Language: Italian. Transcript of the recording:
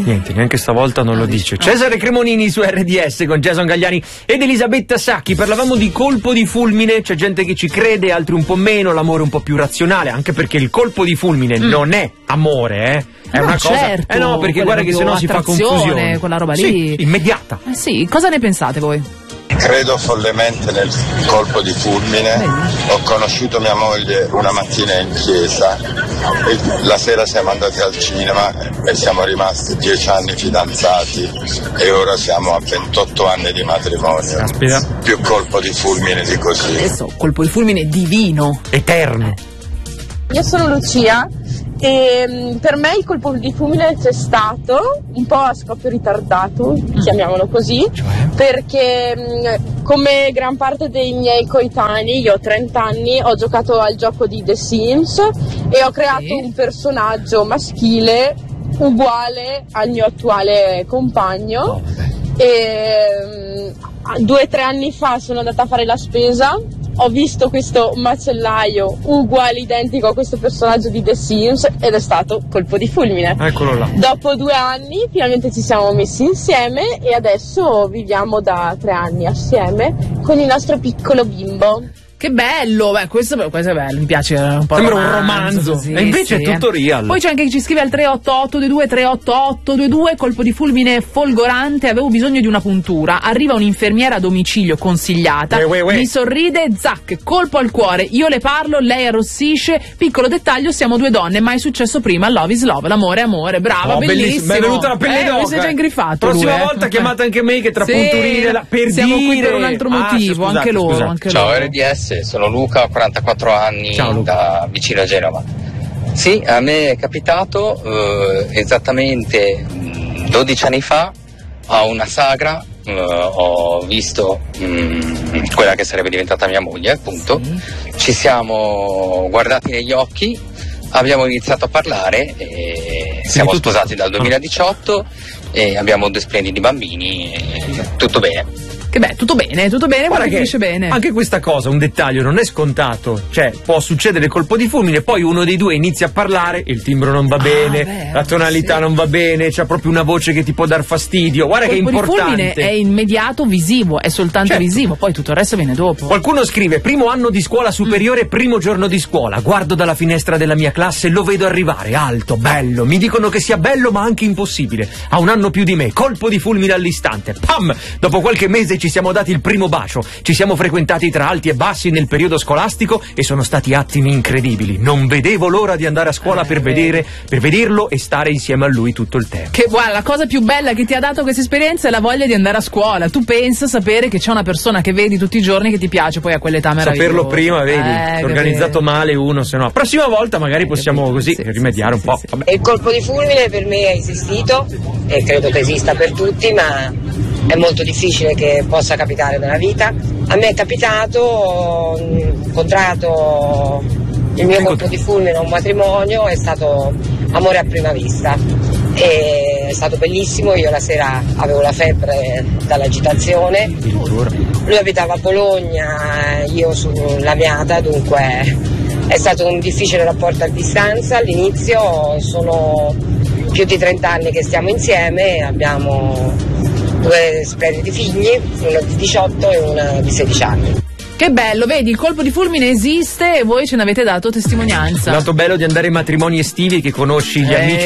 Niente, neanche stavolta non lo dice. Cesare Cremonini su RDS con Jason Gagliani ed Elisabetta Sacchi. Parlavamo di colpo di fulmine, c'è gente che ci crede, altri un po' meno, l'amore un po' più razionale, anche perché il colpo di fulmine non è amore, È una cosa. Certo, No, perché guarda che sennò si fa confusione. Quella roba lì. Sì, immediata. Sì, cosa ne pensate voi? Credo follemente nel colpo di fulmine. Ho conosciuto mia moglie una mattina in chiesa, la sera siamo andati al cinema e siamo rimasti 10 anni fidanzati e ora siamo a 28 anni di matrimonio. Aspetta. Più colpo di fulmine di così. Adesso colpo di fulmine divino, eterno. Io sono Lucia e per me il colpo di fulmine c'è stato un po' a scoppio ritardato, chiamiamolo così, perché come gran parte dei miei coetanei, io ho 30 anni, ho giocato al gioco di The Sims e ho creato un personaggio maschile uguale al mio attuale compagno. E 2 o 3 anni fa sono andata a fare la spesa, ho visto questo macellaio uguale, identico a questo personaggio di The Sims ed è stato colpo di fulmine. Eccolo là. Dopo 2 anni finalmente ci siamo messi insieme e adesso viviamo da 3 anni assieme con il nostro piccolo bimbo. Che bello, questo è bello, mi piace un po'. Sembra un romanzo, così, e invece è tutto real. Poi c'è anche chi ci scrive al 388-22, colpo di fulmine folgorante, avevo bisogno di una puntura, arriva un'infermiera a domicilio consigliata, mi sorride, zac, colpo al cuore, io le parlo, lei arrossisce, piccolo dettaglio, siamo 2 donne, mai successo prima, love is love, l'amore è amore, brava, bellissimo. Mi è venuta la pelle d'oca. Mi sei già ingriffato. Prossima volta chiamate anche me che tra punturine per siamo dire. qui per un altro motivo, scusate, anche loro. scusate. Anche Ciao loro. RDS, sono Luca, ho 44 anni. Ciao, Luca. Da vicino a Genova. Sì, a me è capitato esattamente 12 anni fa a una sagra, ho visto quella che sarebbe diventata mia moglie, appunto. Ci siamo guardati negli occhi, abbiamo iniziato a parlare e siamo sposati dal 2018 e abbiamo 2 splendidi bambini e tutto bene. Che beh, tutto bene, guarda che finisce bene. Anche questa cosa, un dettaglio, non è scontato. Cioè, può succedere colpo di fulmine, poi uno dei due inizia a parlare, il timbro non va bene, la tonalità non va bene, c'ha proprio una voce che ti può dar fastidio. Guarda che è importante. Il colpo di fulmine è immediato, visivo, è soltanto visivo, poi tutto il resto viene dopo. Qualcuno scrive: primo anno di scuola superiore, primo giorno di scuola, guardo dalla finestra della mia classe, lo vedo arrivare, alto, bello, mi dicono che sia bello ma anche impossibile, ha 1 anno più di me, colpo di fulmine all'istante, pam! Dopo qualche mese ci siamo dati il primo bacio, ci siamo frequentati tra alti e bassi nel periodo scolastico e sono stati attimi incredibili, non vedevo l'ora di andare a scuola per vederlo e stare insieme a lui tutto il tempo. Che guarda, la cosa più bella che ti ha dato questa esperienza è la voglia di andare a scuola. Tu pensa sapere che c'è una persona che vedi tutti i giorni che ti piace, poi a quell'età meravigliosa. Saperlo prima, vedi, organizzato male uno, se no prossima volta magari possiamo così rimediare un po'. Vabbè. Il colpo di fulmine per me è esistito e credo che esista per tutti, ma è molto difficile che possa capitare nella vita. A me è capitato, ho incontrato il mio colpo di fulmine a un matrimonio, è stato amore a prima vista, è stato bellissimo. Io la sera avevo la febbre dall'agitazione, lui abitava a Bologna, io su Lamiata, dunque è stato un difficile rapporto a distanza all'inizio. Sono più di 30 anni che stiamo insieme, abbiamo 2 splendidi figli, uno di 18 e una di 16 anni. Che bello, vedi, il colpo di fulmine esiste e voi ce ne avete dato testimonianza. Il lato bello di andare ai matrimoni estivi è che conosci gli amici